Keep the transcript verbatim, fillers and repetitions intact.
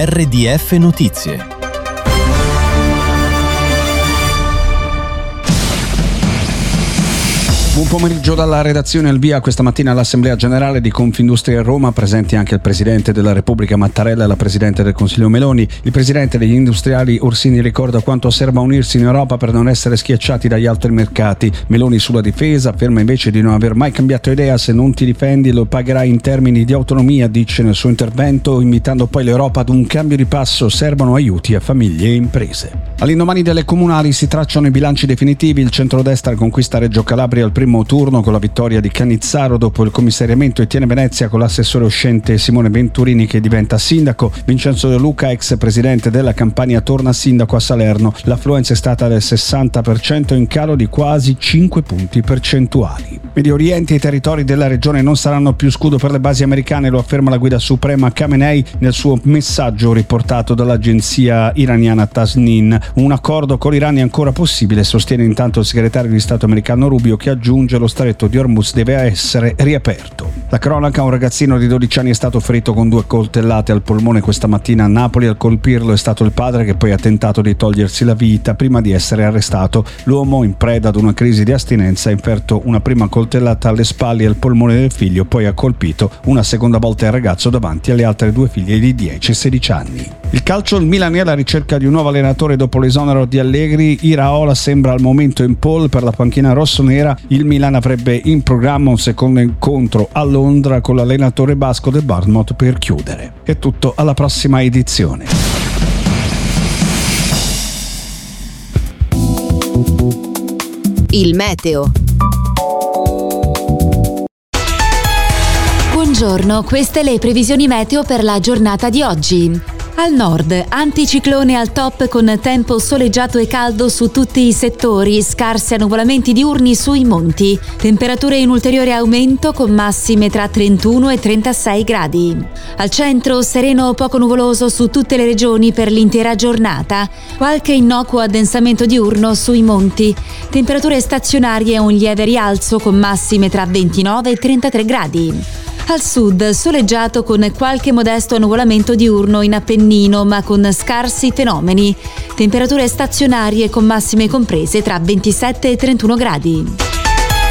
R D F Notizie. Buon pomeriggio dalla redazione. Al via questa mattina all'Assemblea Generale di Confindustria Roma, presenti anche il Presidente della Repubblica Mattarella e la Presidente del Consiglio Meloni. Il Presidente degli Industriali Orsini ricorda quanto serva unirsi in Europa per non essere schiacciati dagli altri mercati. Meloni sulla difesa afferma invece di non aver mai cambiato idea: se non ti difendi lo pagherai in termini di autonomia, dice nel suo intervento, invitando poi l'Europa ad un cambio di passo. Servono aiuti a famiglie e imprese. All'indomani delle comunali si tracciano i bilanci definitivi. Il centrodestra conquista Reggio Calabria al primo turno con la vittoria di Cannizzaro dopo il commissariamento, e tiene Venezia con l'assessore uscente Simone Venturini che diventa sindaco. Vincenzo De Luca, ex presidente della Campania, torna sindaco a Salerno. L'affluenza è stata del sessanta per cento, in calo di quasi cinque punti percentuali. Medio Oriente e i territori della regione non saranno più scudo per le basi americane, lo afferma la guida suprema Khamenei nel suo messaggio riportato dall'agenzia iraniana Tasnim. Un accordo con l'Iran è ancora possibile, sostiene intanto il segretario di Stato americano Rubio, che aggiunge lo stretto di Hormuz deve essere riaperto. La cronaca: un ragazzino di dodici anni è stato ferito con due coltellate al polmone questa mattina a Napoli. A colpirlo è stato il padre, che poi ha tentato di togliersi la vita prima di essere arrestato. L'uomo, in preda ad una crisi di astinenza, ha inferto una prima coltellata alle spalle e al polmone del figlio, poi ha colpito una seconda volta il ragazzo davanti alle altre due figlie di dieci e sedici anni. Il calcio: il Milan è alla ricerca di un nuovo allenatore dopo l'esonero di Allegri. Iraola sembra al momento in pole per la panchina rossonera. Il Milan avrebbe in programma un secondo incontro a Londra con l'allenatore basco del Bournemouth per chiudere. È tutto, alla prossima edizione. Il meteo. Buongiorno, queste le previsioni meteo per la giornata di oggi. Al nord, anticiclone al top con tempo soleggiato e caldo su tutti i settori, scarsi annuvolamenti diurni sui monti, temperature in ulteriore aumento con massime tra trentuno e trentasei gradi. Al centro, sereno poco nuvoloso su tutte le regioni per l'intera giornata, qualche innocuo addensamento diurno sui monti, temperature stazionarie e un lieve rialzo con massime tra ventinove e trentatré gradi. Al sud, soleggiato con qualche modesto annuvolamento diurno in Appennino, ma con scarsi fenomeni. Temperature stazionarie con massime comprese tra ventisette e trentuno gradi.